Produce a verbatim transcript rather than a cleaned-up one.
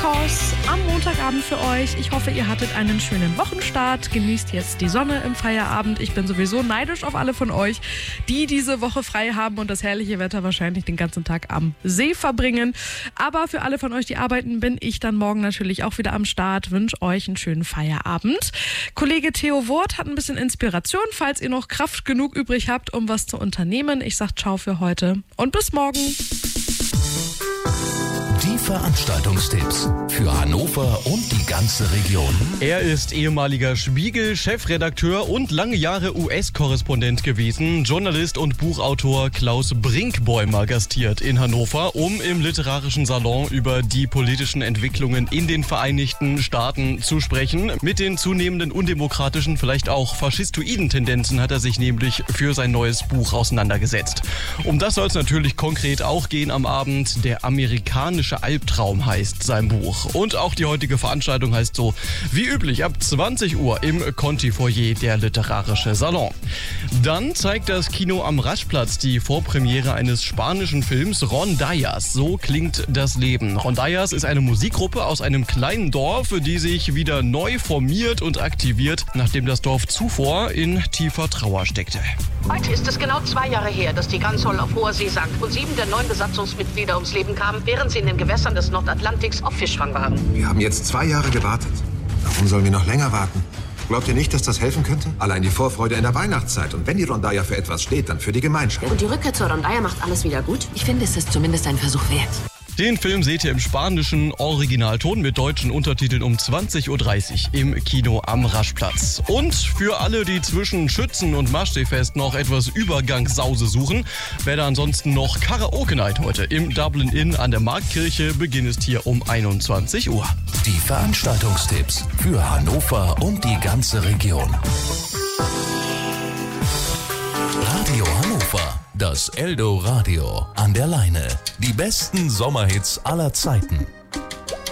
Kos am Montagabend für euch. Ich hoffe, ihr hattet einen schönen Wochenstart. Genießt jetzt die Sonne im Feierabend. Ich bin sowieso neidisch auf alle von euch, die diese Woche frei haben und das herrliche Wetter wahrscheinlich den ganzen Tag am See verbringen. Aber für alle von euch, die arbeiten, bin ich dann morgen natürlich auch wieder am Start. Wünsche euch einen schönen Feierabend. Kollege Theo Wort hat ein bisschen Inspiration, falls ihr noch Kraft genug übrig habt, um was zu unternehmen. Ich sag ciao für heute und bis morgen. Die Veranstaltungstipps für Hannover und die ganze Region. Er ist ehemaliger Spiegel-Chefredakteur und lange Jahre U S-Korrespondent gewesen. Journalist und Buchautor Klaus Brinkbäumer gastiert in Hannover, um im literarischen Salon über die politischen Entwicklungen in den Vereinigten Staaten zu sprechen. Mit den zunehmenden undemokratischen, vielleicht auch faschistoiden Tendenzen hat er sich nämlich für sein neues Buch auseinandergesetzt. Um das soll es natürlich konkret auch gehen am Abend. Der amerikanische Albtraum heißt sein Buch. Und auch die heutige Veranstaltung heißt so wie üblich ab zwanzig Uhr im Conti-Foyer der literarische Salon. Dann zeigt das Kino am Raschplatz die Vorpremiere eines spanischen Films Rondallas. So klingt das Leben. Rondallas ist eine Musikgruppe aus einem kleinen Dorf, die sich wieder neu formiert und aktiviert, nachdem das Dorf zuvor in tiefer Trauer steckte. Heute ist es genau zwei Jahre her, dass die Ganzol auf hoher See sank und sieben der neun Besatzungsmitglieder ums Leben kamen, während sie in den Gewässern des Nordatlantiks auf Fischfang waren. Wir haben jetzt zwei Jahre gewartet. Warum sollen wir noch länger warten? Glaubt ihr nicht, dass das helfen könnte? Allein die Vorfreude in der Weihnachtszeit. Und wenn die Rondalla für etwas steht, dann für die Gemeinschaft. Und die Rückkehr zur Rondalla macht alles wieder gut? Ich finde, es ist zumindest ein Versuch wert. Den Film seht ihr im spanischen Originalton mit deutschen Untertiteln um zwanzig Uhr dreißig im Kino am Raschplatz. Und für alle, die zwischen Schützen und Maschseefest noch etwas Übergangssause suchen, wer da ansonsten noch Karaoke Night heute im Dublin Inn an der Marktkirche. Beginn ist hier um einundzwanzig Uhr. Die Veranstaltungstipps für Hannover und die ganze Region. Radio Hannover. Das Eldo Radio an der Leine. Die besten Sommerhits aller Zeiten.